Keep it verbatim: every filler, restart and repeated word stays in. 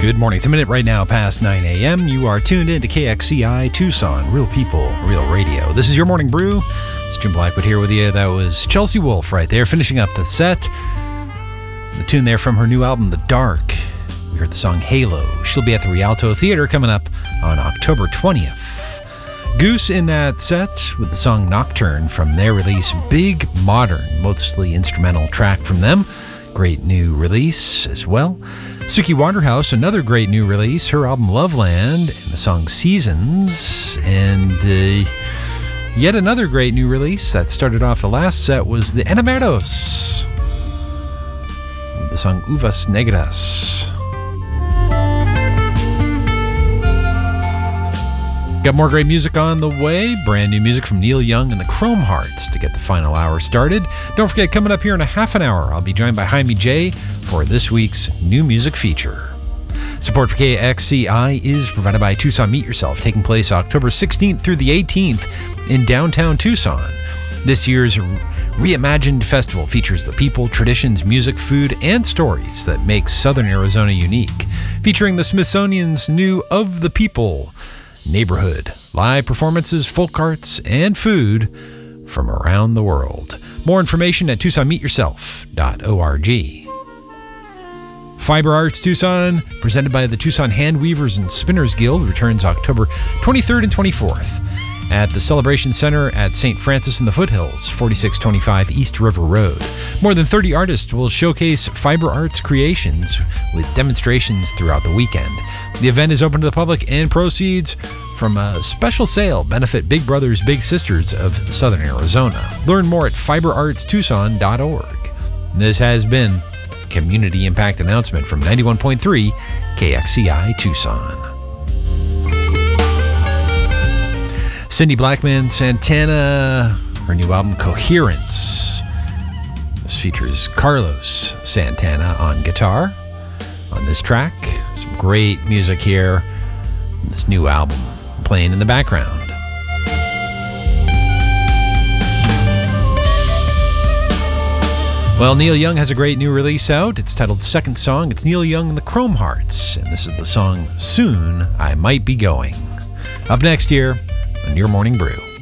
Good morning. It's a minute right now past nine a.m. You are tuned in to K X C I Tucson, Real People, Real Radio. This is your Morning Brew. It's Jim Blackwood here with you. That was Chelsea Wolfe right there, finishing up the set. The tune there from her new album, The Dark. We heard the song Halo. She'll be at the Rialto Theater coming up on October twentieth. Goose in that set with the song Nocturne from their release Big Modern, mostly instrumental track from them. Great new release as well. Suki Waterhouse, another great new release, her album Loveland and the song Seasons. And uh, yet another great new release that started off the last set was the Enamorados with the song Uvas Negras. Got more great music on the way. Brand new music from Neil Young and the Chrome Hearts to get the final hour started. Don't forget, coming up here in a half an hour, I'll be joined by Jaime J for this week's new music feature. Support for K X C I is provided by Tucson Meet Yourself, taking place October sixteenth through the eighteenth in downtown Tucson. This year's reimagined festival features the people, traditions, music, food, and stories that make Southern Arizona unique. Featuring the Smithsonian's new Of the People neighborhood, live performances, folk arts, and food from around the world. More information at tucson meet yourself dot org. Fiber Arts Tucson, presented by the Tucson Hand Weavers and Spinners Guild, returns October twenty-third and twenty-fourth at the Celebration Center at Saint Francis in the Foothills, forty-six twenty-five East River Road. More than thirty artists will showcase fiber arts creations with demonstrations throughout the weekend. The event is open to the public and proceeds from a special sale benefit Big Brothers Big Sisters of Southern Arizona. Learn more at fiber arts tucson dot org. This has been a community impact announcement from ninety-one point three K X C I Tucson. Cindy Blackman Santana, her new album Coherence. This features Carlos Santana on guitar on this track. Some great music here. This new album playing in the background. Well, Neil Young has a great new release out. It's titled Second Song. It's Neil Young and the Chrome Hearts, and this is the song Soon I Might Be Going. Up next here on Your Morning Brew.